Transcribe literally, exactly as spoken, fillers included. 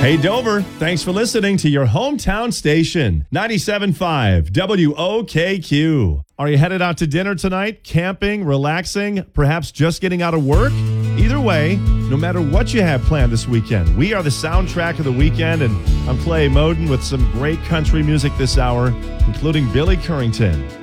Hey, Dover, thanks for listening to your hometown station, ninety-seven point five W O K Q. Are you headed out to dinner tonight, camping, relaxing, perhaps just getting out of work? Either way, no matter what you have planned this weekend, we are the soundtrack of the weekend, and I'm Clay Moden with some great country music this hour, including Billy Currington.